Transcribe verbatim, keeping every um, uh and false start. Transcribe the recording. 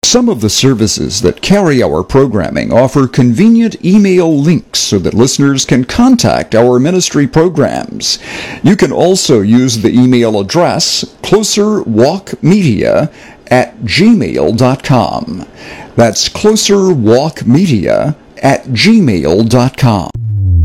Some of the services that carry our programming offer convenient email links so that listeners can contact our ministry programs. You can also use the email address closerwalkmedia at gmail dot com. That's closerwalkmedia at gmail dot com.